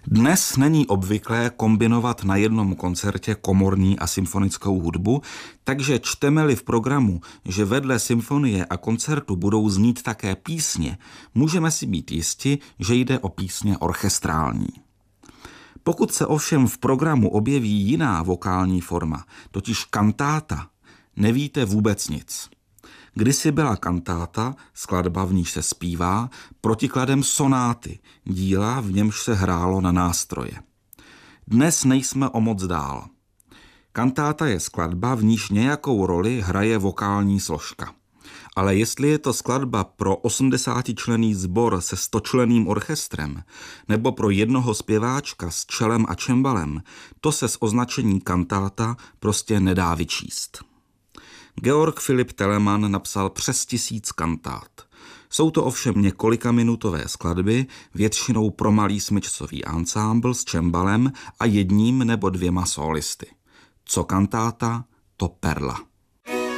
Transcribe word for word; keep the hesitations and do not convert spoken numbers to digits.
Dnes není obvyklé kombinovat na jednom koncertě komorní a symfonickou hudbu, takže čteme-li v programu, že vedle symfonie a koncertu budou znít také písně, můžeme si být jisti, že jde o písně orchestrální. Pokud se ovšem v programu objeví jiná vokální forma, totiž kantáta, nevíte vůbec nic. Kdysi byla kantáta, skladba, v níž se zpívá, protikladem sonáty, díla, v němž se hrálo na nástroje. Dnes nejsme o moc dál. Kantáta je skladba, v níž nějakou roli hraje vokální složka. Ale jestli je to skladba pro osmdesátičlenný sbor se stočlenným orchestrem nebo pro jednoho zpěváčka s čelem a čembalem, to se z označení kantáta prostě nedá vyčíst. Georg Philipp Telemann napsal přes tisíc kantát. Jsou to ovšem několikaminutové skladby, většinou pro malý smyčcový ansámbl s čembalem a jedním nebo dvěma sólisty. Co kantáta, to perla.